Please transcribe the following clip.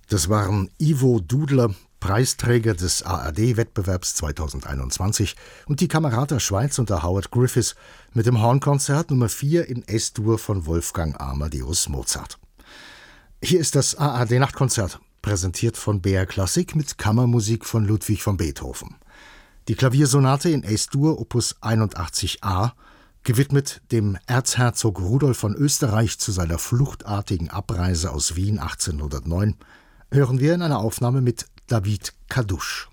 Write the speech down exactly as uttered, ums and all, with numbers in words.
Das waren Ivo Dudler, Preisträger des A R D-Wettbewerbs zweitausendeinundzwanzig, und die Camerata Schweiz unter Howard Griffiths mit dem Hornkonzert Nummer vier in S-Dur von Wolfgang Amadeus Mozart. Hier ist das A R D-Nachtkonzert, präsentiert von B R Klassik mit Kammermusik von Ludwig van Beethoven. Die Klaviersonate in S-Dur Opus einundachtzig a, gewidmet dem Erzherzog Rudolf von Österreich zu seiner fluchtartigen Abreise aus Wien achtzehnhundertneun, hören wir in einer Aufnahme mit David Kadusch.